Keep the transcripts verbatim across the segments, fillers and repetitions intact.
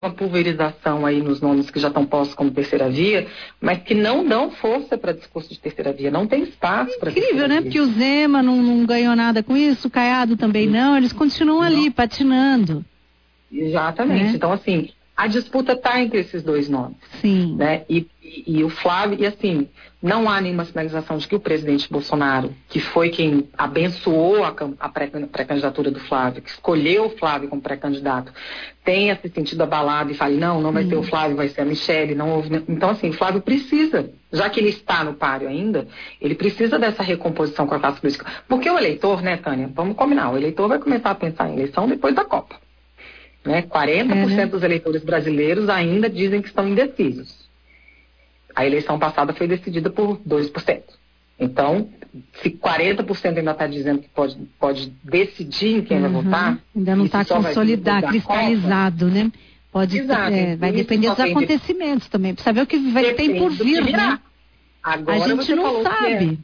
uma pulverização aí nos nomes que já estão postos como terceira via, mas que não dão força para discurso de terceira via, não tem espaço para Incrível, né? Via. Porque o Zema não, não ganhou nada com isso, o Caiado também não, eles continuam não. ali, patinando. Exatamente, é. Então assim, a disputa está entre esses dois nomes. Sim. Né? E, e, e o Flávio, e assim, não há nenhuma sinalização de que o presidente Bolsonaro, que foi quem abençoou a, a pré-candidatura do Flávio, que escolheu o Flávio como pré-candidato, tenha se sentido abalado e fale, não, não vai hum. ser o Flávio, vai ser a Michele, não houve... Então, assim, o Flávio precisa, já que ele está no páreo ainda, ele precisa dessa recomposição com a classe política. Porque o eleitor, né, Tânia, vamos combinar, o eleitor vai começar a pensar em eleição depois da Copa. Né? quarenta por cento é, né? dos eleitores brasileiros ainda dizem que estão indecisos. A eleição passada foi decidida por dois por cento. Então, se quarenta por cento ainda está dizendo que pode, pode decidir em quem uhum. vai votar... Ainda não está consolidado, cristalizado, né? Pode, Exato, é, vai depender dos acontecimentos de... também. Precisa ver o que vai ter por vir, né? Agora a gente não sabe.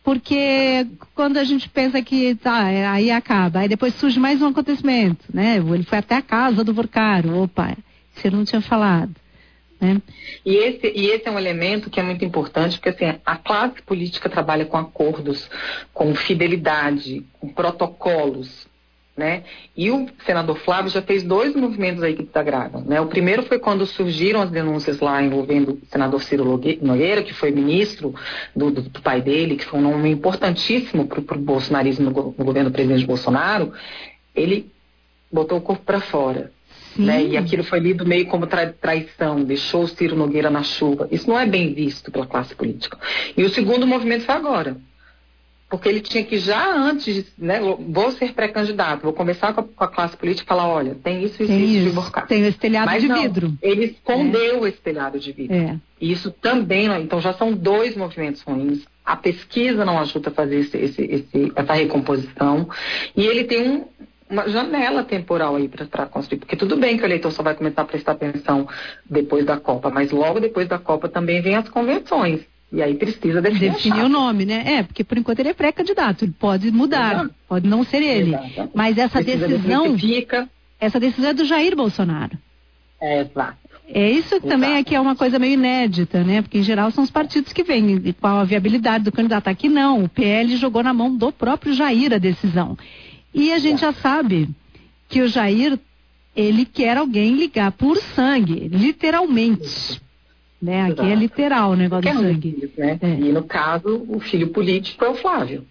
Porque quando a gente pensa que tá, aí acaba, aí depois surge mais um acontecimento, né? Ele foi até a casa do Vorcaro, opa, você não tinha falado, né? E esse, e esse é um elemento que é muito importante, porque assim, a classe política trabalha com acordos, com fidelidade, com protocolos, né? E o senador Flávio já fez dois movimentos aí que desagradam, né? O primeiro foi quando surgiram as denúncias lá envolvendo o senador Ciro Nogueira, que foi ministro do, do, do pai dele, que foi um nome importantíssimo para o bolsonarismo no, no governo do presidente Bolsonaro. Ele botou o corpo para fora, né? E aquilo foi lido meio como tra- traição, deixou o Ciro Nogueira na chuva. Isso não é bem visto pela classe política. E o segundo movimento foi agora. Porque ele tinha que já antes, né, vou ser pré-candidato, vou conversar com a, com a classe política e falar, olha, tem isso e tem isso, isso de tem o estelhado Mas de não, vidro. Ele escondeu é. o estelhado de vidro. É. E isso também, então já são dois movimentos ruins. A pesquisa não ajuda a fazer esse, esse, esse, essa recomposição. E ele tem um, uma janela temporal aí para construir. Porque tudo bem que o eleitor só vai começar a prestar atenção depois da Copa, mas logo depois da Copa também vem as convenções. E aí precisa definir, definir o nome, né? É, porque por enquanto ele é pré-candidato, ele pode mudar, Exato. pode não ser ele. Exato. Mas essa precisa decisão, fica... essa decisão é do Jair Bolsonaro. É, exato. É isso que exato. também é que é uma coisa meio inédita, né? Porque em geral são os partidos que vêm com a viabilidade do candidato. Aqui não, o P L jogou na mão do próprio Jair a decisão. E a gente já sabe que o Jair, ele quer alguém ligar por sangue, literalmente. Né? Aqui é literal o negócio do sangue. Filho, né? é. E no caso, o filho político é o Flávio.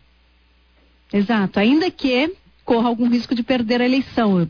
Exato, ainda que corra algum risco de perder a eleição.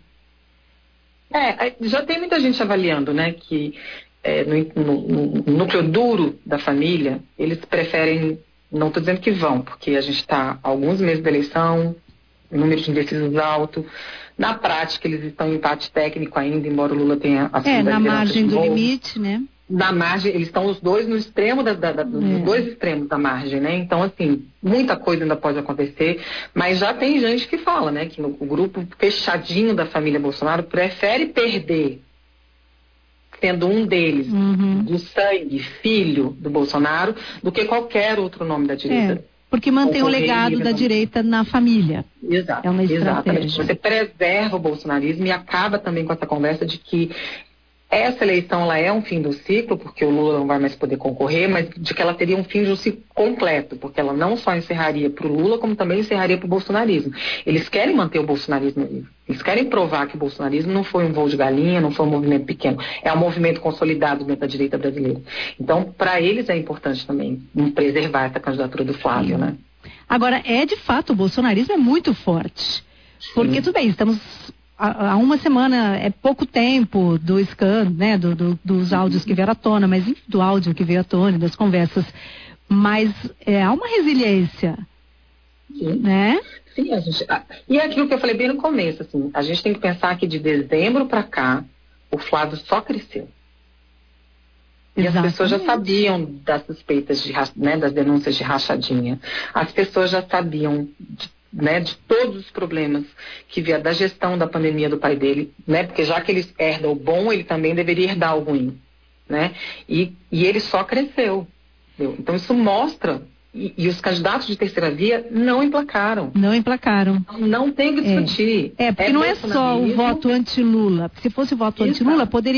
É, já tem muita gente avaliando, né, que é, no, no, no núcleo duro da família, eles preferem, não estou dizendo que vão, porque a gente está alguns meses da eleição, número de indecisos alto. Na prática, eles estão em empate técnico ainda, embora o Lula tenha assumido É, a na margem do novo. limite, né? Na margem, eles estão os dois no extremo da, da, da, nos é. dois extremos da margem, né? Então, assim, muita coisa ainda pode acontecer, mas já tem gente que fala, né, que no, o grupo fechadinho da família Bolsonaro prefere perder, sendo um deles, uhum. do sangue, filho do Bolsonaro, do que qualquer outro nome da direita. É, porque mantém o legado da direita na família. Exato, é uma estratégia. Exatamente. Você preserva o bolsonarismo e acaba também com essa conversa de que essa eleição ela é um fim do ciclo, porque o Lula não vai mais poder concorrer, mas de que ela teria um fim de um ciclo completo, porque ela não só encerraria para o Lula, como também encerraria para o bolsonarismo. Eles querem manter o bolsonarismo vivo. Eles querem provar que o bolsonarismo não foi um voo de galinha, não foi um movimento pequeno. É um movimento consolidado dentro da direita brasileira. Então, para eles é importante também preservar essa candidatura do Flávio, Sim. né? Agora, é de fato, o bolsonarismo é muito forte. Porque, Sim. tudo bem, estamos... Há uma semana, é pouco tempo do escândalo, né, do, do, dos áudios que vieram à tona, mas do áudio que veio à tona, das conversas, mas é, há uma resiliência, Sim. né? Sim, a gente, e é aquilo que eu falei bem no começo, assim, a gente tem que pensar que de dezembro para cá, o Flávio só cresceu. E Exatamente. As pessoas já sabiam das suspeitas, de, né, das denúncias de rachadinha, as pessoas já sabiam de Né, de todos os problemas que vieram da gestão da pandemia do pai dele, né, porque já que ele herda o bom, ele também deveria herdar o ruim, né, e, e ele só cresceu, entendeu? Então isso mostra, e, e os candidatos de terceira via não emplacaram. Não emplacaram. Não, não tem o que discutir. É, é porque é não é só o voto anti-Lula, porque se fosse o voto anti-Lula, poderia